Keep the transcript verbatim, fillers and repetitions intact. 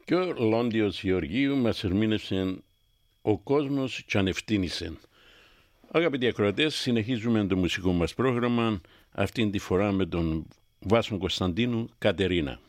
Και ο Λόντιος Γεωργίου μας ερμήνευσε «Ο κόσμος κι ανευτύνησε». Αγαπητοί ακροατές, συνεχίζουμε το μουσικό μας πρόγραμμα, αυτήν τη φορά με τον Βάσο Κωνσταντίνου Κατερίνα.